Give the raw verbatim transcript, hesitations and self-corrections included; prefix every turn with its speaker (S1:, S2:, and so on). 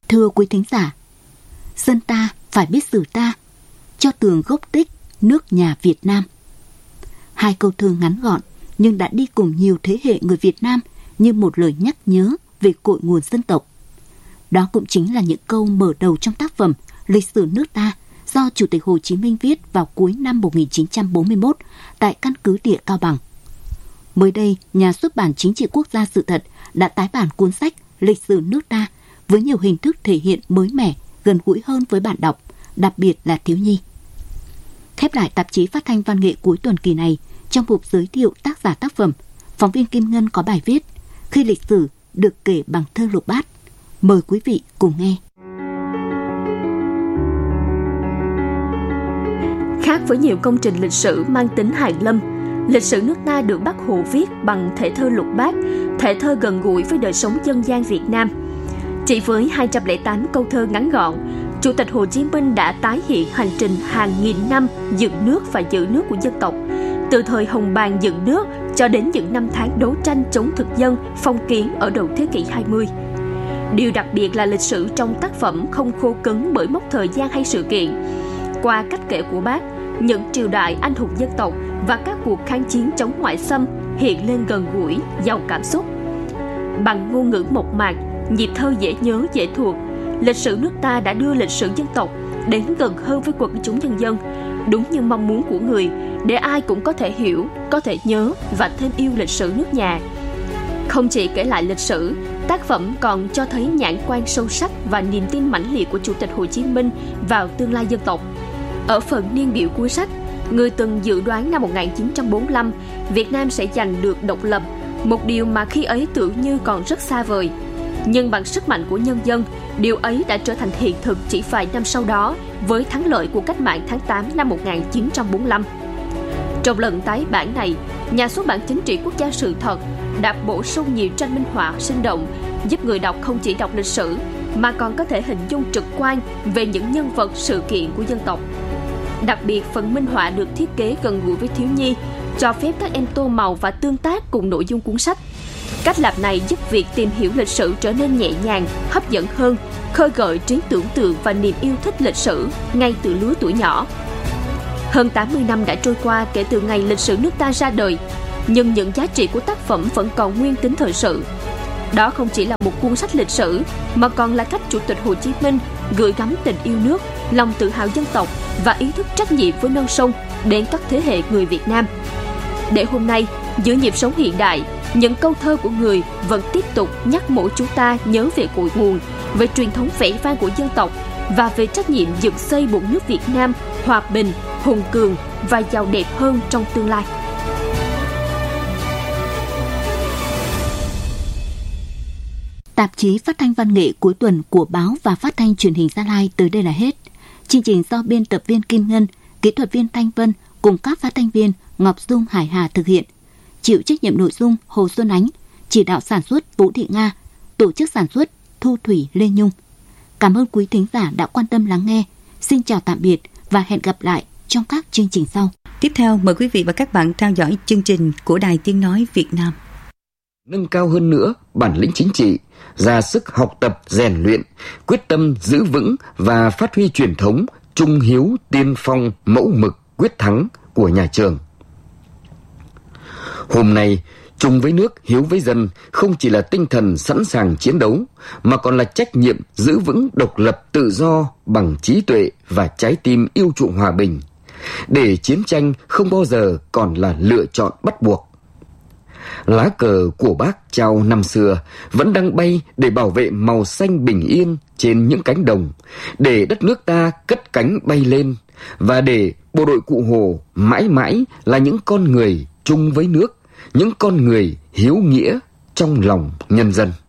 S1: Thưa quý thính giả, dân ta phải biết sử ta, cho tường gốc tích nước nhà Việt Nam. Hai câu thơ ngắn gọn nhưng đã đi cùng nhiều thế hệ người Việt Nam như một lời nhắc nhớ về cội nguồn dân tộc. Đó cũng chính là những câu mở đầu trong tác phẩm Lịch sử nước ta do Chủ tịch Hồ Chí Minh viết vào cuối năm một nghìn chín trăm bốn mươi mốt tại căn cứ địa Cao Bằng. Mới đây, Nhà xuất bản Chính trị Quốc gia Sự thật đã tái bản cuốn sách Lịch sử nước ta với nhiều hình thức thể hiện mới mẻ, gần gũi hơn với bạn đọc, đặc biệt là thiếu nhi. Khép lại tạp chí phát thanh văn nghệ cuối tuần kỳ này, trong mục giới thiệu tác giả tác phẩm, phóng viên Kim Ngân có bài viết Khi lịch sử được kể bằng thơ lục bát. Mời quý vị cùng nghe.
S2: Khác với nhiều công trình lịch sử mang tính hàn lâm, lịch sử nước ta được Bác Hồ viết bằng thể thơ lục bát, thể thơ gần gũi với đời sống dân gian Việt Nam. Chỉ với hai trăm lẻ tám câu thơ ngắn gọn, Chủ tịch Hồ Chí Minh đã tái hiện hành trình hàng nghìn năm dựng nước và giữ nước của dân tộc, từ thời hồng bàng dựng nước cho đến những năm tháng đấu tranh chống thực dân, phong kiến ở đầu thế kỷ hai mươi. Điều đặc biệt là lịch sử trong tác phẩm không khô cứng bởi mốc thời gian hay sự kiện. Qua cách kể của Bác, những triều đại anh hùng dân tộc và các cuộc kháng chiến chống ngoại xâm hiện lên gần gũi, giàu cảm xúc. Bằng ngôn ngữ mộc mạc, nhịp thơ dễ nhớ, dễ thuộc, lịch sử nước ta đã đưa lịch sử dân tộc đến gần hơn với quần chúng nhân dân, đúng như mong muốn của người, để ai cũng có thể hiểu, có thể nhớ và thêm yêu lịch sử nước nhà. Không chỉ kể lại lịch sử, tác phẩm còn cho thấy nhãn quan sâu sắc và niềm tin mãnh liệt của Chủ tịch Hồ Chí Minh vào tương lai dân tộc. Ở phần niên biểu cuối sách, người từng dự đoán năm một nghìn chín trăm bốn mươi lăm Việt Nam sẽ giành được độc lập, một điều mà khi ấy tưởng như còn rất xa vời. Nhưng bằng sức mạnh của nhân dân, điều ấy đã trở thành hiện thực chỉ vài năm sau đó với thắng lợi của cách mạng tháng tám năm một nghìn chín trăm bốn mươi lăm. Trong lần tái bản này, Nhà xuất bản Chính trị Quốc gia Sự thật đã bổ sung nhiều tranh minh họa sinh động, giúp người đọc không chỉ đọc lịch sử mà còn có thể hình dung trực quan về những nhân vật, sự kiện của dân tộc. Đặc biệt, phần minh họa được thiết kế gần gũi với thiếu nhi, cho phép các em tô màu và tương tác cùng nội dung cuốn sách. Cách làm này giúp việc tìm hiểu lịch sử trở nên nhẹ nhàng, hấp dẫn hơn, khơi gợi trí tưởng tượng và niềm yêu thích lịch sử ngay từ lứa tuổi nhỏ. Hơn tám mươi năm đã trôi qua kể từ ngày lịch sử nước ta ra đời, nhưng những giá trị của tác phẩm vẫn còn nguyên tính thời sự. Đó không chỉ là một cuốn sách lịch sử, mà còn là cách Chủ tịch Hồ Chí Minh gửi gắm tình yêu nước, lòng tự hào dân tộc và ý thức trách nhiệm với non sông đến các thế hệ người Việt Nam. Để hôm nay, giữa nhịp sống hiện đại, những câu thơ của người vẫn tiếp tục nhắc mỗi chúng ta nhớ về cội nguồn, về truyền thống vẻ vang của dân tộc và về trách nhiệm dựng xây một nước Việt Nam hòa bình, hùng cường và giàu đẹp hơn trong tương lai.
S1: Tạp chí phát thanh văn nghệ cuối tuần của Báo và Phát thanh Truyền hình Gia Lai tới đây là hết. Chương trình do biên tập viên Kim Ngân, kỹ thuật viên Thanh Vân cùng các phát thanh viên Ngọc Dung, Hải Hà thực hiện. Chịu trách nhiệm nội dung Hồ Xuân Ánh, chỉ đạo sản xuất Vũ Thị Nga, tổ chức sản xuất Thu Thủy Lê Nhung. Cảm ơn quý thính giả đã quan tâm lắng nghe. Xin chào tạm biệt và hẹn gặp lại trong các chương trình sau.
S3: Tiếp theo mời quý vị và các bạn theo dõi chương trình của Đài Tiếng nói Việt Nam.
S4: Nâng cao hơn nữa bản lĩnh chính trị, ra sức học tập rèn luyện, quyết tâm giữ vững và phát huy truyền thống trung hiếu tiên phong mẫu mực quyết thắng của nhà trường. Hôm nay, chung với nước hiếu với dân không chỉ là tinh thần sẵn sàng chiến đấu, mà còn là trách nhiệm giữ vững độc lập tự do bằng trí tuệ và trái tim yêu chuộng hòa bình, để chiến tranh không bao giờ còn là lựa chọn bắt buộc. Lá cờ của Bác trao năm xưa vẫn đang bay để bảo vệ màu xanh bình yên trên những cánh đồng, để đất nước ta cất cánh bay lên, và để bộ đội Cụ Hồ mãi mãi là những con người chung với nước, những con người hiếu nghĩa trong lòng nhân dân.